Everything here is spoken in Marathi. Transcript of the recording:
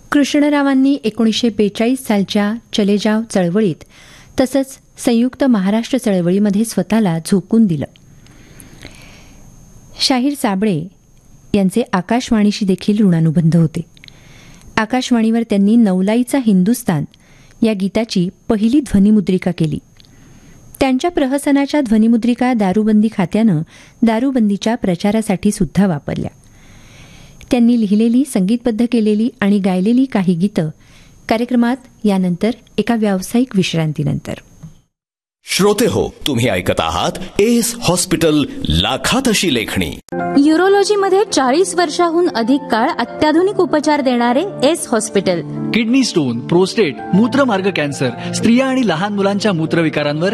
कृष्णरावांनी 1942 सालच्या चले जाव चळवळीत तसंच संयुक्त महाराष्ट्र चळवळीमध्ये स्वतःला झोकून दिलं. शाहीर साबळे यांचे आकाशवाणीशी देखील ऋणानुबंध होते. आकाशवाणीवर त्यांनी नवलाईचा हिंदुस्तान या गीताची पहिली ध्वनिमुद्रिका केली. त्यांच्या प्रहसनाच्या ध्वनिमुद्रिका दारूबंदी खात्यानं दारूबंदीच्या प्रचारासाठी सुद्धा वापरल्या. त्यांनी लिहिलेली, संगीतबद्ध केलेली आणि गायलेली काही गीतं कार्यक्रमात यानंतर एका व्यावसायिक विश्रांतीनंतर. श्रोते हो, तुम्ही ऐकत आहात एस हॉस्पिटल, लाखात अशी लेखणी. यूरोलॉजीमध्ये 40 वर्षाहून अधिक काळ अत्याधुनिक उपचार देणारे S hospital. Kidney stone, prostate, मूत्रमार्ग cancer, स्त्रिया आणि लहान मुलांच्या मूत्रविकारांवर